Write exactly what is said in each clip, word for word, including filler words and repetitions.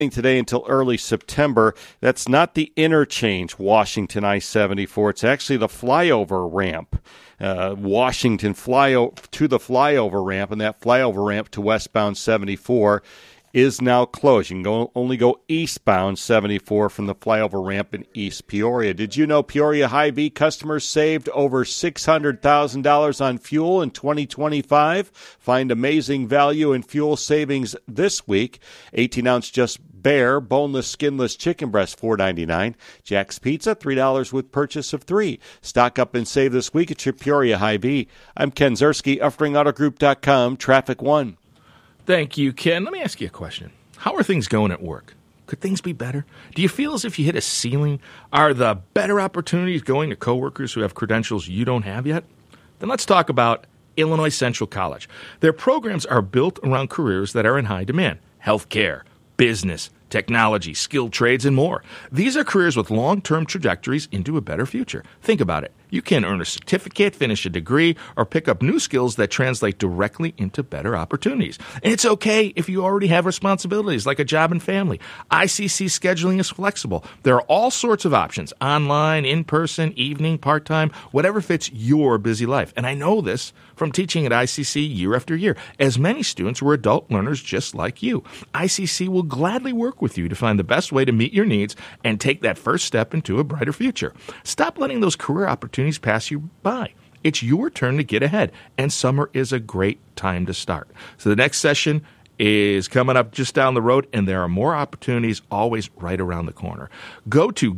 today until early September. That's not the interchange, Washington I seventy-four. It's actually the flyover ramp. Uh, Washington flyo to the flyover ramp, and that flyover ramp to westbound seventy-four is now closed. You can go, only go eastbound seventy-four from the flyover ramp in East Peoria. Did you know Peoria Hy-Vee customers saved over six hundred thousand dollars on fuel in twenty twenty-five? Find amazing value in fuel savings this week. eighteen-ounce Just Bare boneless, skinless chicken breast, four ninety-nine. Jack's Pizza, three dollars with purchase of three. Stock up and save this week at your Peoria Hy-Vee. I'm Ken Zerski, Uffring Auto Group dot com, Traffic One. Thank you, Ken. Let me ask you a question. How are things going at work? Could things be better? Do you feel as if you hit a ceiling? Are the better opportunities going to coworkers who have credentials you don't have yet? Then let's talk about Illinois Central College. Their programs are built around careers that are in high demand: healthcare, business, technology, skilled trades, and more. These are careers with long-term trajectories into a better future. Think about it. You can earn a certificate, finish a degree, or pick up new skills that translate directly into better opportunities. And it's okay if you already have responsibilities like a job and family. I C C scheduling is flexible. There are all sorts of options: online, in-person, evening, part-time, whatever fits your busy life. And I know this from teaching at I C C year after year, as many students were adult learners just like you. I C C will gladly work with you to find the best way to meet your needs and take that first step into a brighter future. Stop letting those career opportunities pass you by. It's your turn to get ahead, and summer is a great time to start. So the next session is coming up just down the road, and there are more opportunities always right around the corner. Go to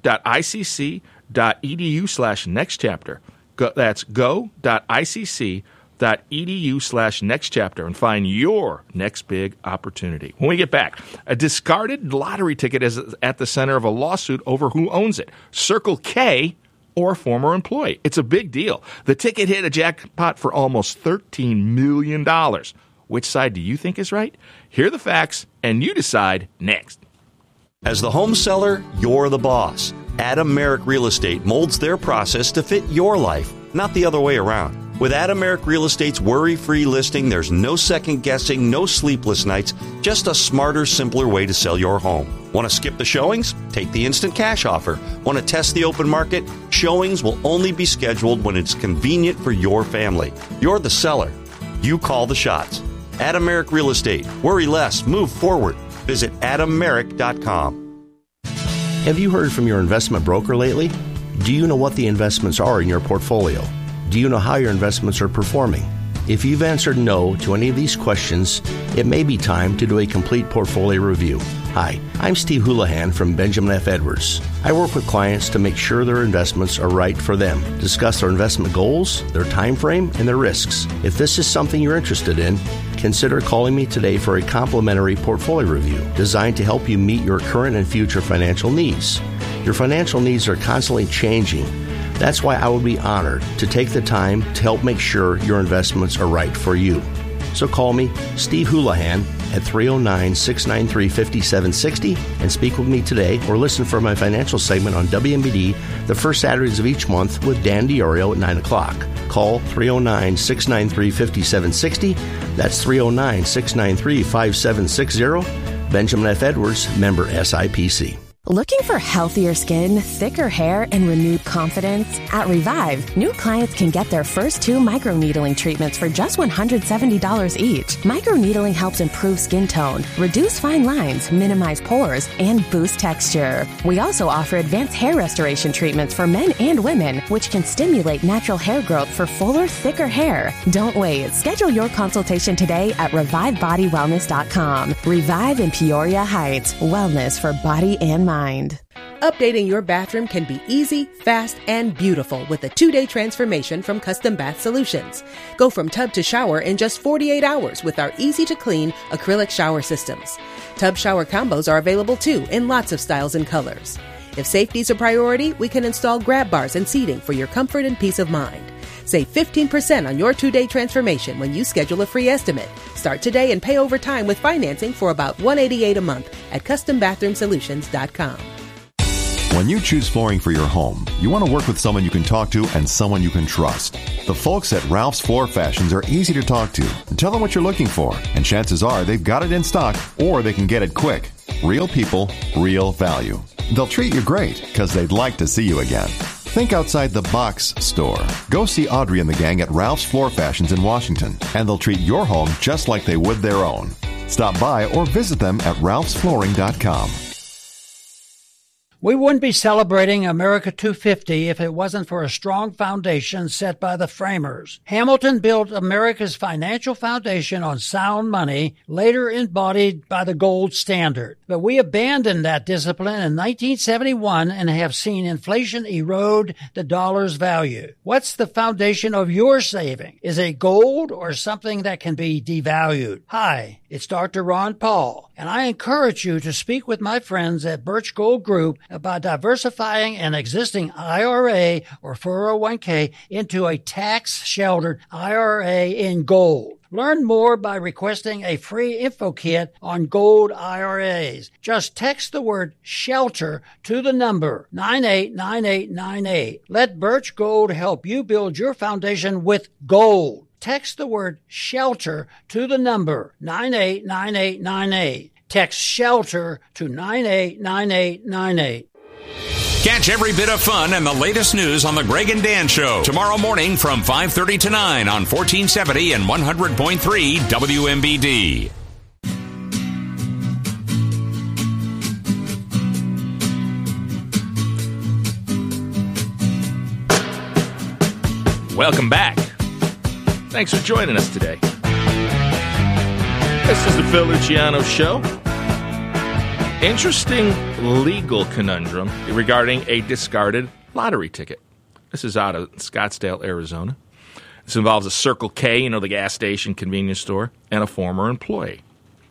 go.icc.edu slash next chapter. Go, that's go.icc.edu slash next chapter and find your next big opportunity. When we get back, a discarded lottery ticket is at the center of a lawsuit over who owns it: Circle K or a former employee. It's a big deal. The ticket hit a jackpot for almost thirteen million dollars. Which side do you think is right? Hear the facts, and you decide next. As the home seller, you're the boss. Adam Merrick Real Estate molds their process to fit your life, not the other way around. With Adam Merrick Real Estate's worry-free listing, there's no second-guessing, no sleepless nights, just a smarter, simpler way to sell your home. Want to skip the showings? Take the instant cash offer. Want to test the open market? Showings will only be scheduled when it's convenient for your family. You're the seller. You call the shots. Adam Merrick Real Estate. Worry less. Move forward. Visit adam merrick dot com. Have you heard from your investment broker lately? Do you know what the investments are in your portfolio? Do you know how your investments are performing? If you've answered no to any of these questions, it may be time to do a complete portfolio review. Hi, I'm Steve Houlihan from Benjamin F. Edwards. I work with clients to make sure their investments are right for them, discuss their investment goals, their time frame, and their risks. If this is something you're interested in, consider calling me today for a complimentary portfolio review designed to help you meet your current and future financial needs. Your financial needs are constantly changing. That's why I would be honored to take the time to help make sure your investments are right for you. So call me, Steve Houlihan, at three oh nine, six nine three, five seven six oh and speak with me today, or listen for my financial segment on W M B D the first Saturdays of each month with Dan DiOrio at nine o'clock. Call three oh nine, six nine three, five seven six oh. That's three oh nine, six nine three, five seven six oh. Benjamin F. Edwards, member S I P C. Looking for healthier skin, thicker hair, and renewed confidence? At Revive, new clients can get their first two microneedling treatments for just one hundred seventy dollars each. Microneedling helps improve skin tone, reduce fine lines, minimize pores, and boost texture. We also offer advanced hair restoration treatments for men and women, which can stimulate natural hair growth for fuller, thicker hair. Don't wait. Schedule your consultation today at revive body wellness dot com. Revive in Peoria Heights. Wellness for body and mind. Mind. Updating your bathroom can be easy, fast, and beautiful with a two-day transformation from Custom Bath Solutions. Go from tub to shower in just forty-eight hours with our easy-to-clean acrylic shower systems. Tub shower combos are available too in lots of styles and colors. If safety's a priority, we can install grab bars and seating for your comfort and peace of mind. Save fifteen percent on your two-day transformation when you schedule a free estimate. Start today and pay over time with financing for about one hundred eighty-eight dollars a month at custom bathroom solutions dot com. When you choose flooring for your home, you want to work with someone you can talk to and someone you can trust. The folks at Ralph's Floor Fashions are easy to talk to. Tell them what you're looking for, and chances are they've got it in stock or they can get it quick. Real people, real value. They'll treat you great because they'd like to see you again. Think outside the box store. Go see Audrey and the gang at Ralph's Floor Fashions in Washington, and they'll treat your home just like they would their own. Stop by or visit them at ralphs flooring dot com. We wouldn't be celebrating America two fifty if it wasn't for a strong foundation set by the framers. Hamilton built America's financial foundation on sound money, later embodied by the gold standard. But we abandoned that discipline in nineteen seventy-one and have seen inflation erode the dollar's value. What's the foundation of your saving? Is it gold or something that can be devalued? Hi, it's Doctor Ron Paul, and I encourage you to speak with my friends at Birch Gold Group about diversifying an existing I R A or four oh one k into a tax-sheltered I R A in gold. Learn more by requesting a free info kit on gold I R As. Just text the word SHELTER to the number nine eight nine eight nine eight. Let Birch Gold help you build your foundation with gold. Text the word SHELTER to the number nine eight nine eight nine eight. Text SHELTER to nine eight nine eight nine eight. Catch every bit of fun and the latest news on the Greg and Dan Show tomorrow morning from five thirty to nine on fourteen seventy and one hundred point three W M B D. Welcome back. Thanks for joining us today. This is the Phil Luciano Show. Interesting legal conundrum regarding a discarded lottery ticket. This is out of Scottsdale, Arizona. This involves a Circle K, you know, the gas station convenience store, and a former employee.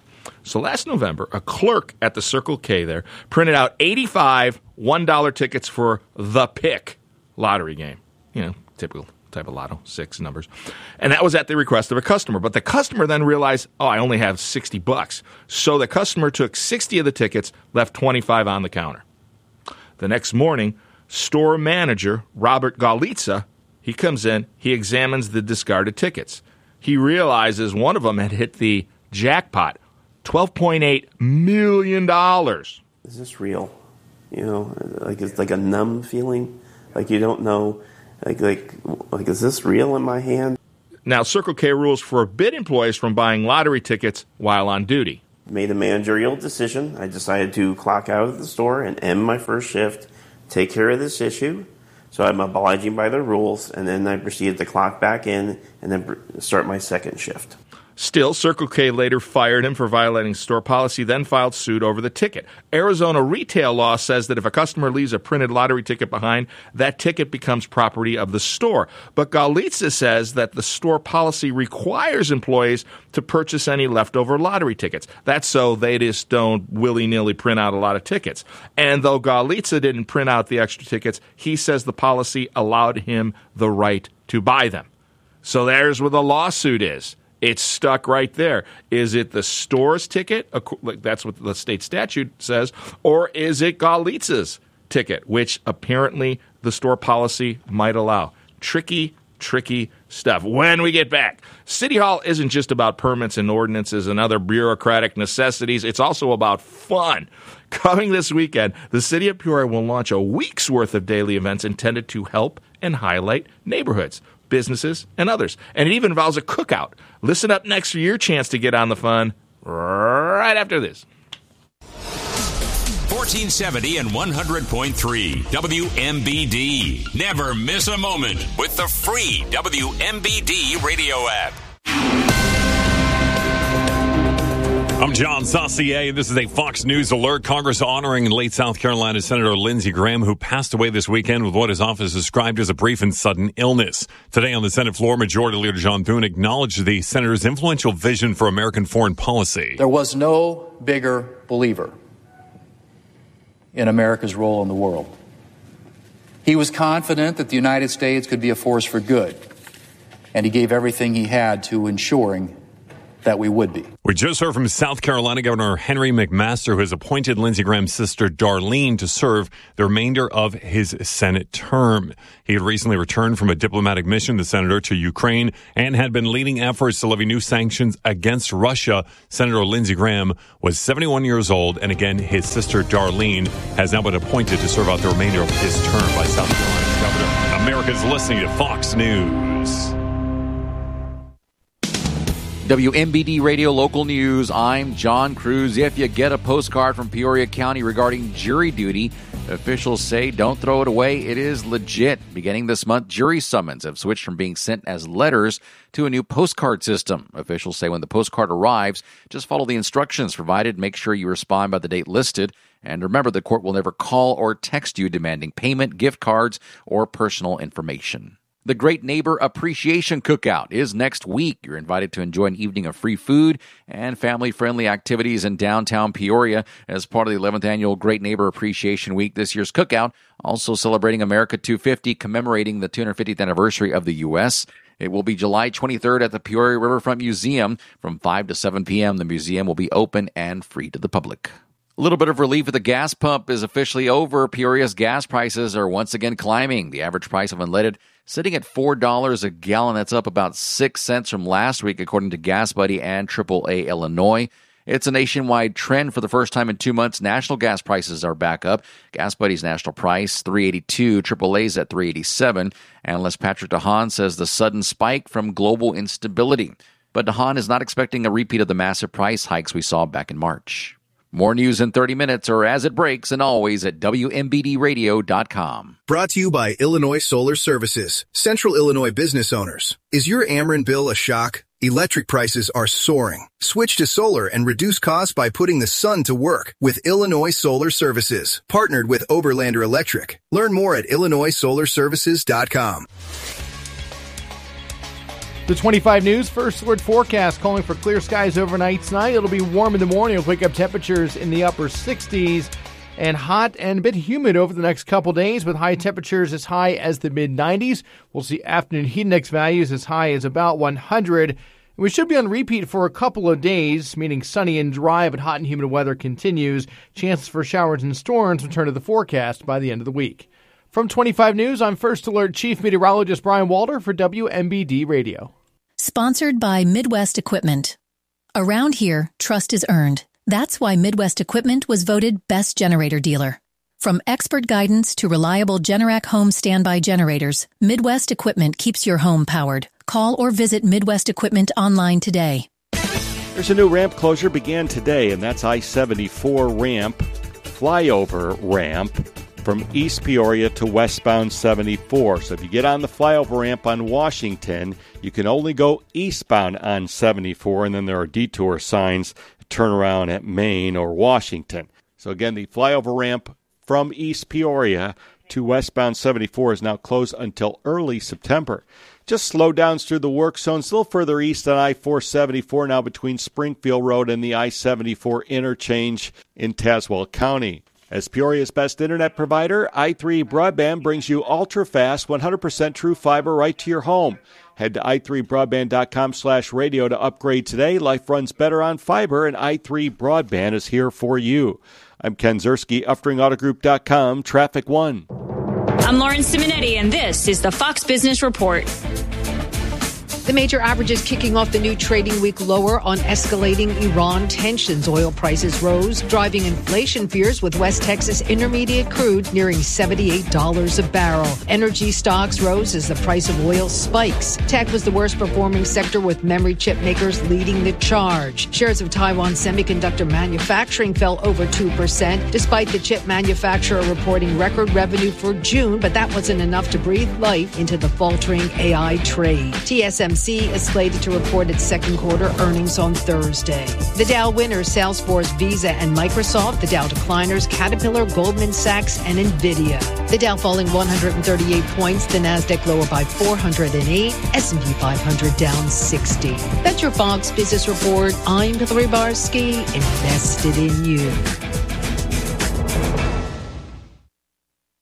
So last November, a clerk at the Circle K there printed out eighty-five one dollar tickets for the Pick lottery game. You know, typical type of lotto, six numbers. And that was at the request of a customer. But the customer then realized, oh, I only have sixty bucks. So the customer took sixty of the tickets, left twenty-five on the counter. The next morning, store manager Robert Galitza, he comes in, he examines the discarded tickets. He realizes one of them had hit the jackpot, twelve point eight million dollars. Is this real? You know, like it's like a numb feeling, like you don't know. Like, like, like, is this real in my hand? Now, Circle K rules forbid employees from buying lottery tickets while on duty. Made a managerial decision. I decided to clock out of the store and end my first shift, take care of this issue. So I'm obliging by the rules, and then I proceeded to clock back in and then start my second shift. Still, Circle K later fired him for violating store policy, then filed suit over the ticket. Arizona retail law says that if a customer leaves a printed lottery ticket behind, that ticket becomes property of the store. But Galitza says that the store policy requires employees to purchase any leftover lottery tickets. That's so they just don't willy-nilly print out a lot of tickets. And though Galitza didn't print out the extra tickets, he says the policy allowed him the right to buy them. So there's where the lawsuit is. It's stuck right there. Is it the store's ticket? That's what the state statute says. Or is it Galitza's ticket, which apparently the store policy might allow? Tricky, tricky stuff. When we get back, City Hall isn't just about permits and ordinances and other bureaucratic necessities. It's also about fun. Coming this weekend, the city of Peoria will launch a week's worth of daily events intended to help and highlight neighborhoods, businesses, and others. And it even involves a cookout. Listen up next for your chance to get on the fun right after this. fourteen seventy and one hundred point three W M B D. Never miss a moment with the free W M B D radio app. I'm John Saucier, and this is a Fox News alert. Congress honoring late South Carolina Senator Lindsey Graham, who passed away this weekend with what his office described as a brief and sudden illness. Today on the Senate floor, Majority Leader John Thune acknowledged the senator's influential vision for American foreign policy. There was no bigger believer in America's role in the world. He was confident that the United States could be a force for good, and he gave everything he had to ensuring that we would be. We just heard from South Carolina Governor Henry McMaster, who has appointed Lindsey Graham's sister Darlene to serve the remainder of his Senate term. He had recently returned from a diplomatic mission, the senator, to Ukraine, and had been leading efforts to levy new sanctions against Russia. Senator Lindsey Graham was seventy-one years old, and again, his sister Darlene has now been appointed to serve out the remainder of his term by South Carolina's governor. America's listening to Fox News. W M B D Radio Local News, I'm John Cruz. If you get a postcard from Peoria County regarding jury duty, officials say don't throw it away. It is legit. Beginning this month, jury summons have switched from being sent as letters to a new postcard system. Officials say when the postcard arrives, just follow the instructions provided. Make sure you respond by the date listed. And remember, the court will never call or text you demanding payment, gift cards, or personal information. The Great Neighbor Appreciation Cookout is next week. You're invited to enjoy an evening of free food and family-friendly activities in downtown Peoria as part of the eleventh Annual Great Neighbor Appreciation Week. This year's cookout also celebrating America two fifty, commemorating the two hundred fiftieth anniversary of the U S It will be July twenty-third at the Peoria Riverfront Museum from five to seven p.m. The museum will be open and free to the public. A little bit of relief at the gas pump is officially over. Peoria's gas prices are once again climbing. The average price of unleaded sitting at four dollars a gallon. That's up about six cents from last week, according to Gas Buddy and triple A Illinois. It's a nationwide trend. For the first time in two months, national gas prices are back up. Gas Buddy's national price, three eighty-two, triple A's at three eighty-seven. Analyst Patrick DeHaan says the sudden spike from global instability. But DeHaan is not expecting a repeat of the massive price hikes we saw back in March. More news in thirty minutes or as it breaks, and always at W M B D radio dot com. Brought to you by Illinois Solar Services, Central Illinois business owners. Is your Ameren bill a shock? Electric prices are soaring. Switch to solar and reduce costs by putting the sun to work with Illinois Solar Services, partnered with Oberlander Electric. Learn more at Illinois Solar Services dot com. The twenty-five News First Alert forecast calling for clear skies overnight tonight. It'll be warm in the morning. It'll wake up temperatures in the upper sixties and hot and a bit humid over the next couple days with high temperatures as high as the mid nineties. We'll see afternoon heat index values as high as about one hundred. We should be on repeat for a couple of days, meaning sunny and dry, but hot and humid weather continues. Chances for showers and storms return to the forecast by the end of the week. From twenty-five News, I'm First Alert Chief Meteorologist Brian Walter for W M B D Radio. Sponsored by Midwest Equipment. Around here, trust is earned. That's why Midwest Equipment was voted Best Generator Dealer. From expert guidance to reliable Generac home standby generators, Midwest Equipment keeps your home powered. Call or visit Midwest Equipment online today. There's a new ramp closure began today, and that's I seventy-four ramp, flyover ramp, from East Peoria to westbound seventy-four. So if you get on the flyover ramp on Washington, you can only go eastbound on seventy-four, and then there are detour signs, turn around at Main or Washington. So again, the flyover ramp from East Peoria to westbound seventy-four is now closed until early September. Just slowdowns through the work zone, still further east on I four seventy-four, now between Springfield Road and the I seventy-four interchange in Tazewell County. As Peoria's best internet provider, i three Broadband brings you ultra-fast, one hundred percent true fiber right to your home. Head to i three broadband dot com slash radio to upgrade today. Life runs better on fiber, and i three Broadband is here for you. I'm Ken Zerski, Uftring Auto Group dot com, Traffic One. I'm Lauren Simonetti, and this is the Fox Business Report. The major averages kicking off the new trading week lower on escalating Iran tensions. Oil prices rose, driving inflation fears with West Texas Intermediate crude nearing seventy-eight dollars a barrel. Energy stocks rose as the price of oil spikes. Tech was the worst performing sector, with memory chip makers leading the charge. Shares of Taiwan semiconductor manufacturing fell over two percent, despite the chip manufacturer reporting record revenue for June, but that wasn't enough to breathe life into the faltering A I trade. T S M C is slated to report its second quarter earnings on Thursday. The Dow winners, Salesforce, Visa, and Microsoft. The Dow decliners, Caterpillar, Goldman Sachs, and Nvidia. The Dow falling one hundred thirty-eight points, the Nasdaq lower by four hundred eight, S and P five hundred down sixty. That's your Fox Business Report. I'm Hillary Barsky, invested in you.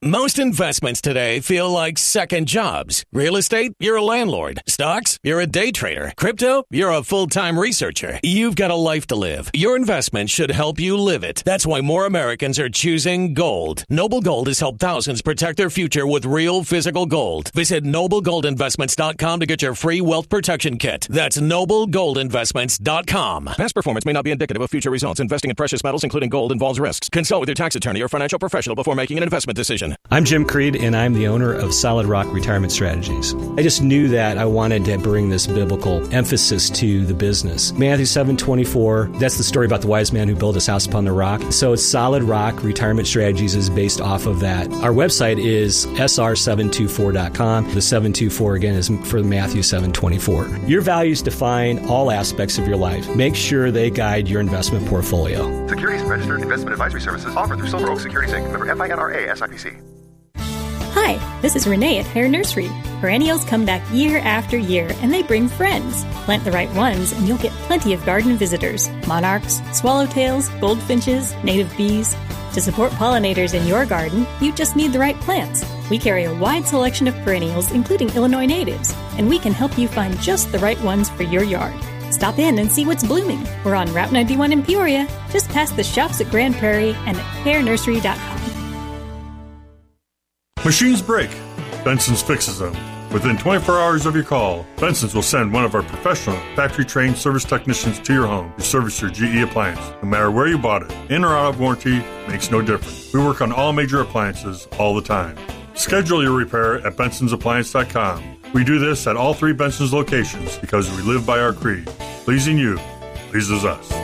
Most investments today feel like second jobs. Real estate, you're a landlord. Stocks, you're a day trader. Crypto, you're a full-time researcher. You've got a life to live. Your investment should help you live it. That's why more Americans are choosing gold. Noble Gold has helped thousands protect their future with real physical gold. Visit noble gold investments dot com to get your free wealth protection kit. That's noble gold investments dot com. Past performance may not be indicative of future results. Investing in precious metals, including gold, involves risks. Consult with your tax attorney or financial professional before making an investment decision. I'm Jim Creed, and I'm the owner of Solid Rock Retirement Strategies. I just knew that I wanted to bring this biblical emphasis to the business. Matthew seven twenty-four, that's the story about the wise man who built his house upon the rock. So Solid Rock Retirement Strategies is based off of that. Our website is S R seven twenty-four dot com. The seven twenty-four, again, is for Matthew seven twenty-four. Your values define all aspects of your life. Make sure they guide your investment portfolio. Securities and registered investment advisory services offered through Silver Oak Securities Incorporated. Member F I N R A S I P C. Hi, this is Renee at Hare Nursery. Perennials come back year after year, and they bring friends. Plant the right ones, and you'll get plenty of garden visitors. Monarchs, swallowtails, goldfinches, native bees. To support pollinators in your garden, you just need the right plants. We carry a wide selection of perennials, including Illinois natives, and we can help you find just the right ones for your yard. Stop in and see what's blooming. We're on Route ninety-one in Peoria, just past the shops at Grand Prairie and at hare nursery dot com. Machines break. Benson's fixes them. Within twenty-four hours of your call, Benson's will send one of our professional, factory-trained service technicians to your home to service your G E appliance. No matter where you bought it, in or out of warranty, makes no difference. We work on all major appliances all the time. Schedule your repair at bensons appliance dot com. We do this at all three Benson's locations because we live by our creed. Pleasing you pleases us.